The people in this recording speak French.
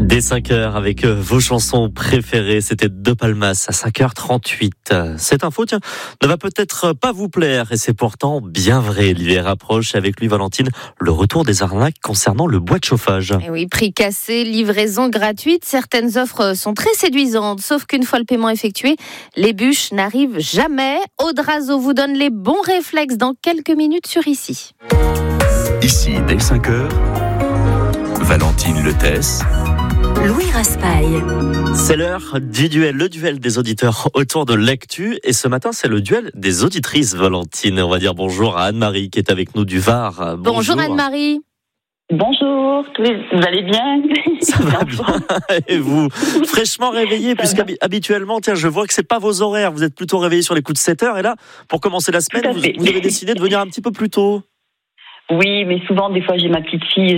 Dès 5h avec vos chansons préférées, c'était De Palmas à 5h38. Cette info, tiens, ne va peut-être pas vous plaire et c'est pourtant bien vrai. L'hiver approche, avec lui Valentine, le retour des arnaques concernant le bois de chauffage. Et oui, prix cassé, livraison gratuite, certaines offres sont très séduisantes, sauf qu'une fois le paiement effectué, les bûches n'arrivent jamais. Aude Razeau vous donne les bons réflexes dans quelques minutes sur Ici. Ici, dès 5h, Valentine Letès, Louis Raspail. C'est l'heure du duel, le duel des auditeurs autour de l'actu. Et ce matin, c'est le duel des auditrices, Valentine. On va dire bonjour à Anne-Marie qui est avec nous du Var. Bonjour Anne-Marie. Bonjour, vous allez bien? Ça va bien. Et vous, fraîchement réveillée, puisqu'habituellement, tiens, je vois que c'est pas vos horaires. Vous êtes plutôt réveillée sur les coups de 7h. Et là, pour commencer la semaine, vous avez décidé de venir un petit peu plus tôt. Oui, mais souvent, des fois, j'ai ma petite fille,